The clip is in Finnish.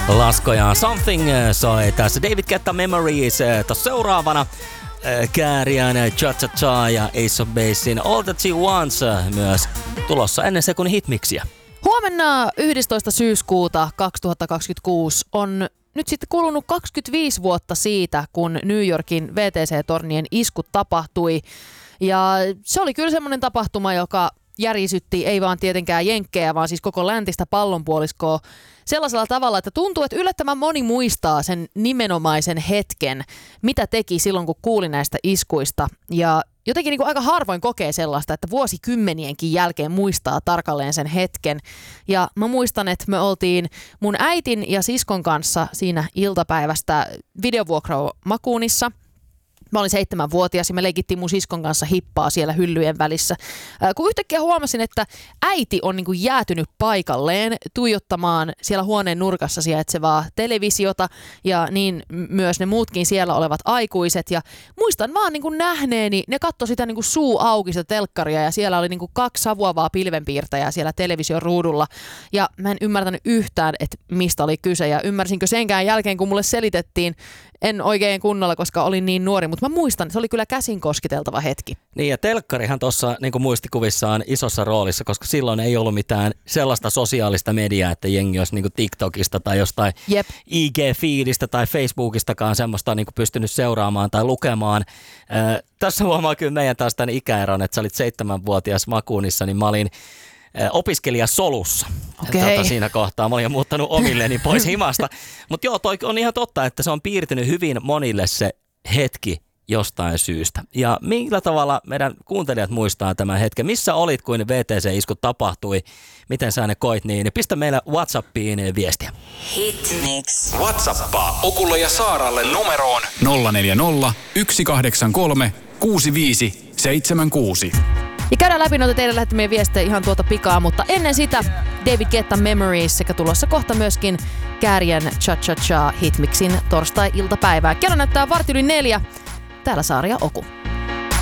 Laskoja Something soi tässä David Guetta Memories. Tuossa seuraavana Kääriän Cha-Cha-Cha ja Ace of Basein All That She Wants myös tulossa ennen sekunnin hitmiksiä. Huomenna 11. syyskuuta 2026 on nyt sitten kulunut 25 vuotta siitä, kun New Yorkin WTC-tornien iskut tapahtui. Ja se oli kyllä semmoinen tapahtuma, joka järisytti ei vaan tietenkään jenkkejä, vaan siis koko läntistä pallonpuoliskoa sellaisella tavalla, että tuntuu, että yllättävän moni muistaa sen nimenomaisen hetken, mitä teki silloin, kun kuuli näistä iskuista. Ja jotenkin niin kuin aika harvoin kokee sellaista, että vuosikymmenienkin jälkeen muistaa tarkalleen sen hetken. Ja mä muistan, että me oltiin mun äitin ja siskon kanssa siinä iltapäivästä videovuokramakuunissa. Mä olin 7-vuotias ja me leikittiin mun siskon kanssa hippaa siellä hyllyjen välissä. Kun yhtäkkiä huomasin, että äiti on niin kuin jäätynyt paikalleen tuijottamaan siellä huoneen nurkassa sijaitsevaa televisiota ja niin myös ne muutkin siellä olevat aikuiset. Ja muistan vaan niin kuin nähneeni, ne katsoi sitä niin kuin suu auki sitä telkkaria ja siellä oli niin kuin 2 savuavaa pilvenpiirtäjää siellä television ruudulla. Ja mä en ymmärtänyt yhtään, että mistä oli kyse ja ymmärsinkö senkään jälkeen, kun mulle selitettiin, en oikein kunnolla, koska olin niin nuori, mutta mä muistan, se oli kyllä käsin kosketeltava hetki. Niin ja telkkarihan tuossa niin kuin muistikuvissaan isossa roolissa, koska silloin ei ollut mitään sellaista sosiaalista mediaa, että jengi olisi niin kuin TikTokista tai jostain IG-fiidistä tai Facebookistakaan semmoista niin kuin pystynyt seuraamaan tai lukemaan. Tässä huomaa kyllä meidän taas tämän ikäeron, että sä olit 7-vuotias makuunissa, niin mä olin opiskelijasolussa. Okay. Siinä kohtaa mä olin jo muuttanut omilleni pois himasta. Mutta joo, toi on ihan totta, että se on piirtynyt hyvin monille se hetki jostain syystä. Ja millä tavalla meidän kuuntelijat muistaa tämän hetken? Missä olit, kun VTC-iskut tapahtui? Miten sä ne koit? Niin pistä meille WhatsAppiin viestiä. Hitmix. WhatsAppaa Okulle ja Saaralle numeroon 040 183 65 76. Ja käydään läpi noita teidän lähettämiä viestejä ihan tuota pikaa, mutta ennen sitä David Guetta Memories sekä tulossa kohta myöskin Kääriän Cha-Cha-Cha Hitmixin torstai-iltapäivää. Kello näyttää 3:45. Täällä Saara ja Oku.